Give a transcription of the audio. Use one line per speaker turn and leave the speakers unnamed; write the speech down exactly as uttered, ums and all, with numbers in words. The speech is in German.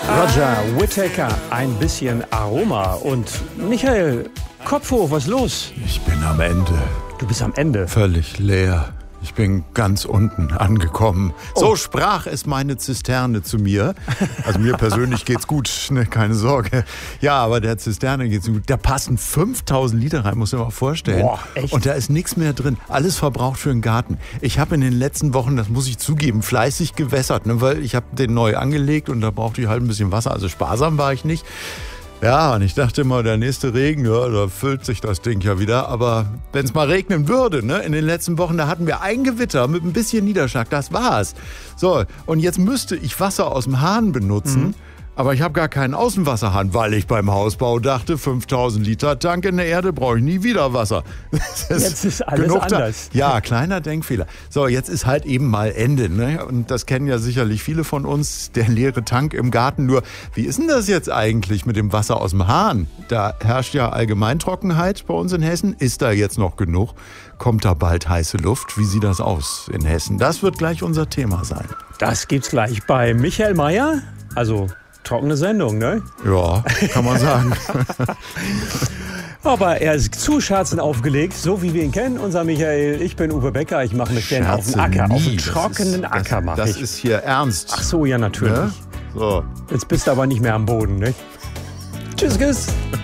Roger Whittaker, ein bisschen Aroma. Und Michael, Kopf hoch, was ist los?
Ich bin am Ende.
Du bist am Ende.
Völlig leer. Ich bin ganz unten angekommen.
Oh.
So sprach es meine Zisterne zu mir. Also mir persönlich geht's gut, ne, keine Sorge. Ja, aber der Zisterne geht's gut. Da passen fünftausend Liter rein, muss ich mir mal vorstellen.
Boah, echt?
Und da ist nichts mehr drin. Alles verbraucht für den Garten. Ich habe in den letzten Wochen, das muss ich zugeben, fleißig gewässert, ne, weil ich habe den neu angelegt und da brauchte ich halt ein bisschen Wasser. Also sparsam war ich nicht. Ja, und ich dachte immer, der nächste Regen, ja, da füllt sich das Ding ja wieder. Aber wenn es mal regnen würde, ne, in den letzten Wochen, da hatten wir ein Gewitter mit ein bisschen Niederschlag, das war's. So, und jetzt müsste ich Wasser aus dem Hahn benutzen. Mhm. Aber ich habe gar keinen Außenwasserhahn, weil ich beim Hausbau dachte, fünftausend Liter Tank in der Erde, brauche ich nie wieder Wasser.
Ist jetzt ist alles anders.
Da. Ja, kleiner Denkfehler. So, jetzt ist halt eben mal Ende. Ne? Und das kennen ja sicherlich viele von uns, der leere Tank im Garten. Nur, wie ist denn das jetzt eigentlich mit dem Wasser aus dem Hahn? Da herrscht ja Allgemeintrockenheit bei uns in Hessen. Ist da jetzt noch genug? Kommt da bald heiße Luft? Wie sieht das aus in Hessen? Das wird gleich unser Thema sein.
Das gibt's gleich bei Michael Mayer. Also trockene Sendung, ne?
Ja, kann man sagen.
Aber er ist zu Scherzen aufgelegt, so wie wir ihn kennen, unser Michael. Ich bin Uwe Becker, ich mache mich gerne auf den Acker,
nie.
auf den trockenen
das ist,
Acker mache
das,
ich.
Das ist hier ernst.
Ach so, ja natürlich.
Ja? So.
Jetzt bist du aber nicht mehr am Boden, ne? Tschüss, tschüss.